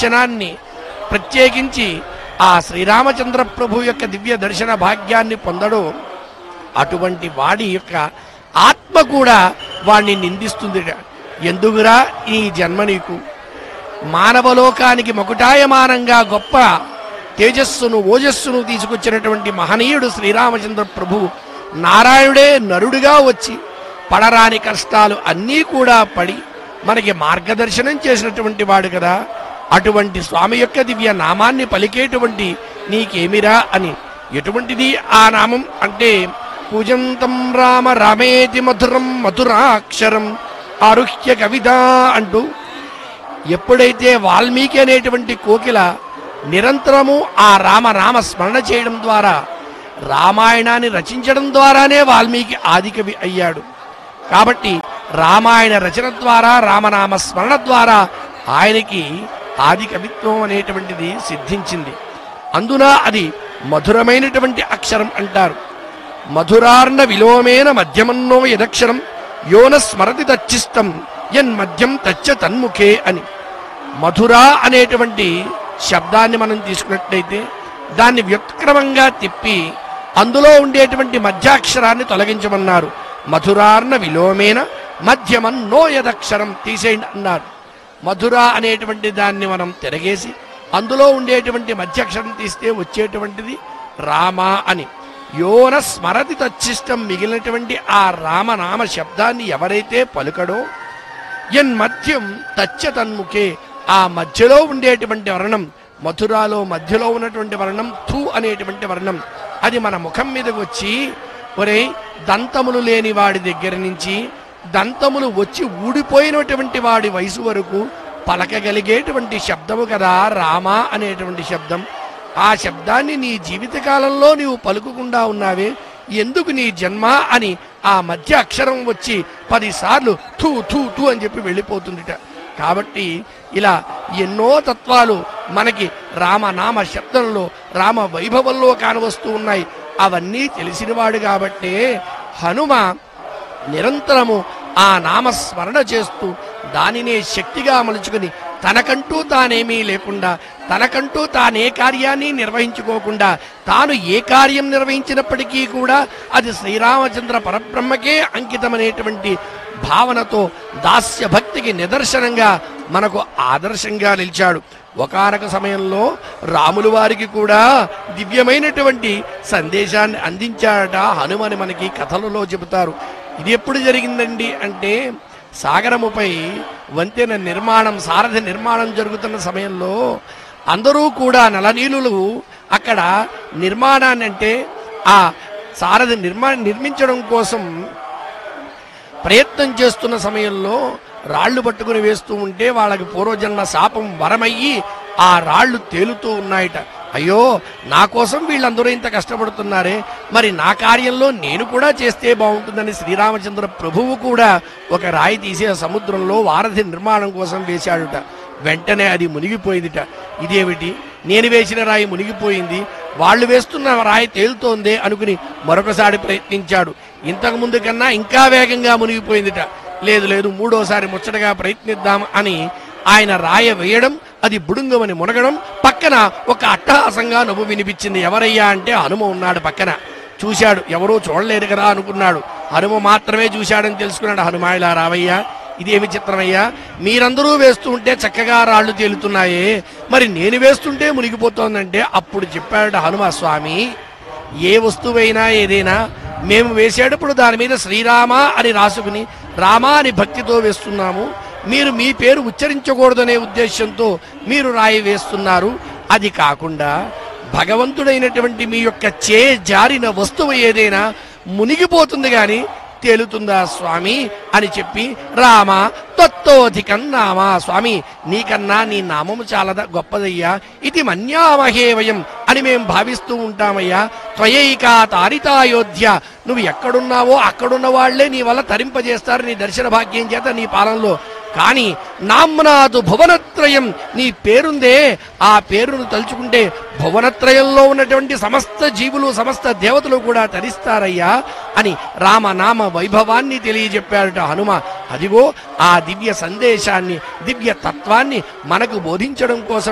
దర్శనాన్ని ప్రత్యేకించి ఆ శ్రీరామచంద్ర ప్రభు యొక్క దివ్య దర్శన భాగ్యాన్ని పొందడో అటువంటి వాడి యొక్క ఆత్మ కూడా వాణ్ణి నిందిస్తుంది. ఎందుకురా ఈ జన్మ నీకు? మానవలోకానికి మకుటాయమానంగా గొప్ప తేజస్సును ఓజస్సును తీసుకొచ్చినటువంటి మహనీయుడు శ్రీరామచంద్ర ప్రభు నారాయణుడే నరుడిగా వచ్చి పడరాని కష్టాలు అన్నీ కూడా పడి మనకి మార్గదర్శనం చేసినటువంటి వాడు కదా. అటువంటి స్వామి యొక్క దివ్య నామాన్ని పలికేటువంటి నీకేమిరా అని. ఎటువంటిది ఆ నామం అంటే పూజంతం రామ రామేతి మధురం మధురాక్షరం ఆరుహ్య కవిత అంటూ ఎప్పుడైతే వాల్మీకి అనేటువంటి కోకిల నిరంతరము ఆ రామ స్మరణ చేయడం ద్వారా రామాయణాన్ని రచించడం ద్వారానే వాల్మీకి ఆదికవి అయ్యాడు. కాబట్టి రామాయణ రచన ద్వారా రామనామ స్మరణ ద్వారా ఆయనకి ఆది కవిత్వం అనేటువంటిది సిద్ధించింది. అందున అది మధురమైనటువంటి అక్షరం అంటారు. మధురార్ణ విలోమేన మధ్యమన్నో యదక్షరం యోన స్మరతి తచ్చిష్టం యన్మధ్యం తచ్చ తన్ముఖే అని. మధుర అనేటువంటి శబ్దాన్ని మనం తీసుకున్నట్లయితే దాన్ని వ్యుత్క్రమంగా తిప్పి అందులో ఉండేటువంటి మధ్యాక్షరాన్ని తొలగించమన్నారు. మధురార్ణ విలోమేన మధ్యమన్నో యదక్షరం తీసేయండి అన్నారు. మధుర అనేటువంటి దాన్ని మనం తిరగేసి అందులో ఉండేటువంటి మధ్యాక్షరం తీస్తే వచ్చేటువంటిది రామ అని. యోన స్మరతి తచ్చిష్టం మిగిలినటువంటి ఆ రామనామ శబ్దాన్ని ఎవరైతే పలుకడో యన్మధ్యం తచ్చ తన్ముఖే ఆ మధ్యలో ఉండేటువంటి వర్ణం మధురాలో మధ్యలో ఉన్నటువంటి వర్ణం థు అనేటువంటి వర్ణం అది మన ముఖం మీదకి వచ్చి ఒరే దంతములు లేని వాడి దగ్గర నుంచి దంతములు వచ్చి ఊడిపోయినటువంటి వాడి వయసు వరకు పలకగలిగేటువంటి శబ్దము కదా రామ అనేటువంటి శబ్దం. ఆ శబ్దాన్ని నీ జీవితకాలంలో నీవు పలుకుకుండా ఉన్నావే, ఎందుకు నీ జన్మ అని ఆ మధ్య అక్షరం వచ్చి 10 సార్లు థూ థూ థూ అని చెప్పి వెళ్ళిపోతుందిట. కాబట్టి ఇలా ఎన్నో తత్వాలు మనకి రామనామ శబ్దంలో రామ వైభవంలో కానవస్తూ ఉన్నాయి. అవన్నీ తెలిసినవాడు కాబట్టే హనుమ నిరంతరము ఆ నామస్మరణ చేస్తూ దానినే శక్తిగా మలుచుకుని తనకంటూ తానేమీ లేకుండా తనకంటూ తానే కార్యాన్ని నిర్వహించుకోకుండా తాను ఏ కార్యం నిర్వహించినప్పటికీ కూడా అది శ్రీరామచంద్ర పరబ్రహ్మకే అంకితమనేటువంటి భావనతో దాస్య భక్తికి నిదర్శనంగా మనకు ఆదర్శంగా నిలిచాడు. ఒకానొక సమయంలో రాములు వారికి కూడా దివ్యమైనటువంటి సందేశాన్ని అందించాడట హనుమని మనకి కథలలో చెబుతారు. ఇది ఎప్పుడు జరిగిందండి అంటే సాగరముపై వంతెన నిర్మాణం సారథి నిర్మాణం జరుగుతున్న సమయంలో అందరూ కూడా నలనీలులు అక్కడ నిర్మాణాన్ని అంటే ఆ సారథి నిర్మించడం కోసం ప్రయత్నం చేస్తున్న సమయంలో రాళ్లు పట్టుకుని వేస్తూ ఉంటే వాళ్ళకి పూర్వజన్మ శాపం వరమయ్యి ఆ రాళ్లు తేలుతూ ఉన్నాయట. అయ్యో నా కోసం వీళ్ళందరూ ఇంత కష్టపడుతున్నారే, మరి నా కార్యంలో నేను కూడా చేస్తే బాగుంటుందని శ్రీరామచంద్ర ప్రభువు కూడా ఒక రాయి తీసే సముద్రంలో వారధి నిర్మాణం కోసం వేశాడుట. వెంటనే అది మునిగిపోయిందిట. ఇదేమిటి, నేను వేసిన రాయి మునిగిపోయింది, వాళ్ళు వేస్తున్న రాయి తేలుతోందే అనుకుని మరొకసారి ప్రయత్నించాడు. ఇంతకు ముందు కన్నా ఇంకా వేగంగా మునిగిపోయిందిట. లేదు లేదు మూడోసారి ముచ్చటగా ప్రయత్నిద్దాం అని ఆయన రాయ వేయడం, అది బుడుంగమని మునగడం, పక్కన ఒక అట్టహాసంగా నవ్వు వినిపించింది. ఎవరయ్యా అంటే హనుమ ఉన్నాడు పక్కన. చూశాడు, ఎవరూ చూడలేదు కదా అనుకున్నాడు. హనుమ మాత్రమే చూశాడని తెలుసుకున్నాడు. హనుమ ఇలా రావయ్యా, ఇదేమి చిత్రమయ్యా, మీరందరూ వేస్తూ ఉంటే చక్కగా రాళ్లు తేలుతున్నాయే, మరి నేను వేస్తుంటే మునిగిపోతోందంటే అప్పుడు చెప్పాడు హనుమ, స్వామి ఏ వస్తువైనా ఏదైనా మేము వేసేటప్పుడు దాని మీద శ్రీరామ అని రాసుకుని రామ అని భక్తితో వేస్తున్నాము, మీరు మీ పేరు ఉచ్చరించకూడదనే ఉద్దేశంతో మీరు రాయి వేస్తున్నారు. అది కాకుండా భగవంతుడైనటువంటి మీ యొక్క జారిన వస్తువు ఏదైనా మునిగిపోతుంది కానీ తేలుతుందా స్వామి అని చెప్పి రామ తత్తోధికం నామ, స్వామి నీకన్నా నీ నామము చాలా గొప్పదయ్యా, ఇది మన్యామహే వయం అని మేము భావిస్తూ ఉంటామయ్యా. త్వయైకా తారితాయోధ్య, నువ్వు ఎక్కడున్నావో అక్కడున్న వాళ్లే నీ వల్ల తరింపజేస్తారు నీ దర్శన భాగ్యం చేత నీ పాలనలో. కానీ నామ్నాదు భువనత్రయం, నీ పేరుందే, ఆ పేరును తలుచుకుంటే భువనత్రయంలో ఉన్నటువంటి సమస్త జీవులు సమస్త దేవతలు కూడా తరిస్తారయ్యా అని రామనామ వైభవాన్ని తెలియజెప్పాడట హనుమ. అదిగో ఆ దివ్య సందేశాన్ని దివ్య తత్వాన్ని మనకు బోధించడం కోసం